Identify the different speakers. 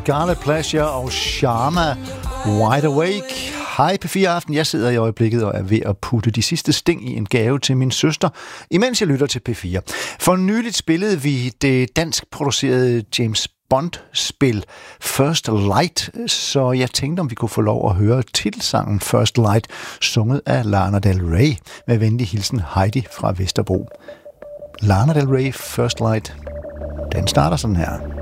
Speaker 1: Scarlet Pleasure og Sharma, Wide Awake. Hej P4 Aften, jeg sidder i øjeblikket og er ved at putte de sidste sting i en gave til min søster, imens jeg lytter til P4. For nyligt spillede vi det dansk producerede James Bond-spil First Light, så jeg tænkte, om vi kunne få lov at høre titelsangen First Light, sunget af Lana Del Rey, med venlig hilsen Heidi fra Vesterbro. Lana Del Rey, First Light, den starter sådan her.